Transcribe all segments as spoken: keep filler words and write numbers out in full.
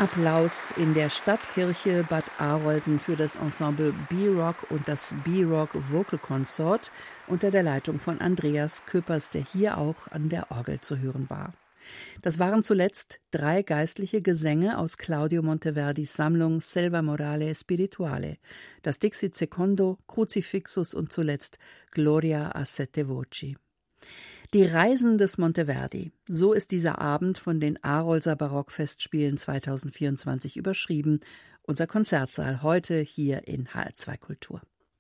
Applaus in der Stadtkirche Bad Arolsen für das Ensemble B-Rock und das B-Rock Vocal Consort unter der Leitung von Andreas Küppers, der hier auch an der Orgel zu hören war. Das waren zuletzt drei geistliche Gesänge aus Claudio Monteverdis Sammlung Selva Morale Spirituale, das Dixit Secondo, Crucifixus und zuletzt Gloria a sette voci. Die Reisen des Monteverdi, so ist dieser Abend von den Arolser Barockfestspielen zweitausendvierundzwanzig überschrieben, unser Konzertsaal heute hier in H R zwei Kultur.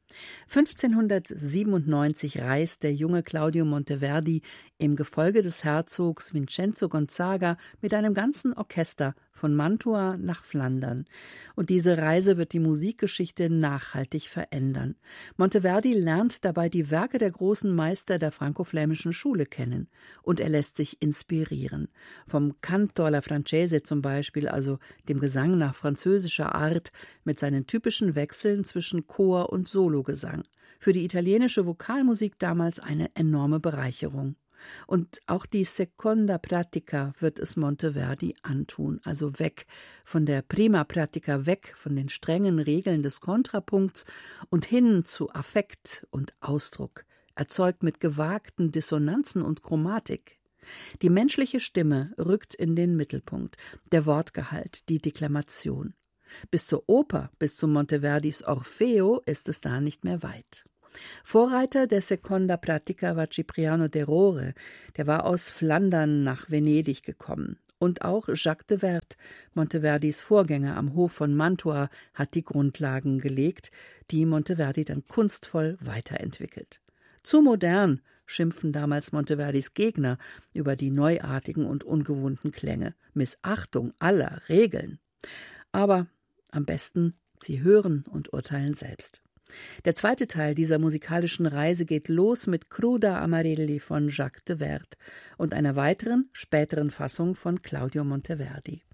fünfzehnhundertsiebenundneunzig reist der junge Claudio Monteverdi im Gefolge des Herzogs Vincenzo Gonzaga mit einem ganzen Orchester von Mantua nach Flandern. Und diese Reise wird die Musikgeschichte nachhaltig verändern. Monteverdi lernt dabei die Werke der großen Meister der franco-flämischen Schule kennen. Und er lässt sich inspirieren. Vom Canto alla Francese zum Beispiel, also dem Gesang nach französischer Art, mit seinen typischen Wechseln zwischen Chor und Sologesang. Für die italienische Vokalmusik damals eine enorme Bereicherung. Und auch die Seconda Pratica wird es Monteverdi antun, also weg von der Prima Pratica, weg von den strengen Regeln des Kontrapunkts und hin zu Affekt und Ausdruck, erzeugt mit gewagten Dissonanzen und Chromatik. Die menschliche Stimme rückt in den Mittelpunkt, der Wortgehalt, die Deklamation. Bis zur Oper, bis zu Monteverdis Orfeo ist es da nicht mehr weit. Vorreiter der Seconda Pratica war Cipriano de Rore, der war aus Flandern nach Venedig gekommen. Und auch Jacques de Werd, Monteverdis Vorgänger am Hof von Mantua, hat die Grundlagen gelegt, die Monteverdi dann kunstvoll weiterentwickelt. Zu modern, schimpfen damals Monteverdis Gegner über die neuartigen und ungewohnten Klänge. Missachtung aller Regeln. Aber am besten, Sie hören und urteilen selbst. Der zweite Teil dieser musikalischen Reise geht los mit Cruda Amarilli von Jacques de Werd und einer weiteren, späteren Fassung von Claudio Monteverdi.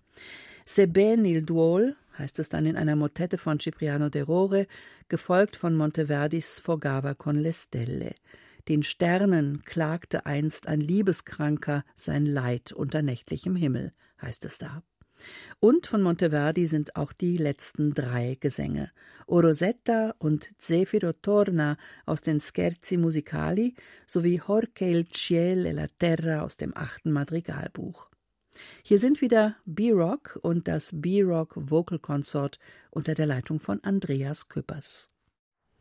Sebbene il duol, heißt es dann in einer Motette von Cipriano de Rore, gefolgt von Monteverdis Sfogava con le stelle. Den Sternen klagte einst ein Liebeskranker sein Leid unter nächtlichem Himmel, heißt es da. Und von Monteverdi sind auch die letzten drei Gesänge, O Rosetta und Zefiro torna aus den Scherzi musicali sowie Jorge il ciel e la terra aus dem achten Madrigalbuch. Hier sind wieder B-Rock und das B-Rock Vocal Consort unter der Leitung von Andreas Küppers.